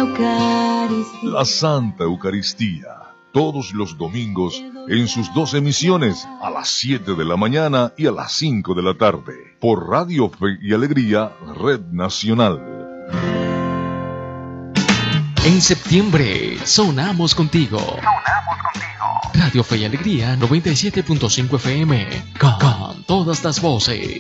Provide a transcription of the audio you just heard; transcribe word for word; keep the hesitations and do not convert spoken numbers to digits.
Eucaristía. La Santa Eucaristía, todos los domingos en sus dos emisiones, a las siete de la mañana y a las cinco de la tarde, por Radio Fe y Alegría, Red Nacional. En septiembre, sonamos contigo. Sonamos contigo. Radio Fe y Alegría noventa y siete punto cinco F M, con, con todas las voces.